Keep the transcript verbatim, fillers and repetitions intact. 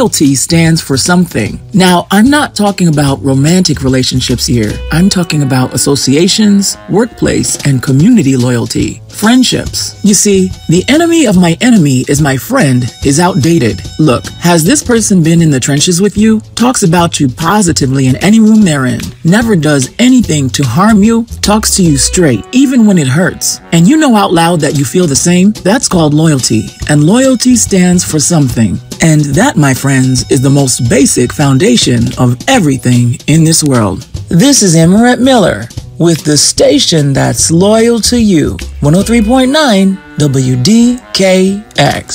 loyalty stands for something. Now, I'm not talking about romantic relationships here. I'm talking about associations, workplace, and community loyalty. Friendships. You see, the enemy of my enemy is my friend is outdated. Look, has this person been in the trenches with you? Talks about you positively in any room they're in. Never does anything to harm you. Talks to you straight, even when it hurts. And you know out loud that you feel the same? That's called loyalty. And loyalty stands for something. And that, my friends, is the most basic foundation of everything in this world. This is Amaret Miller with the station that's loyal to you. one oh three point nine W D K X.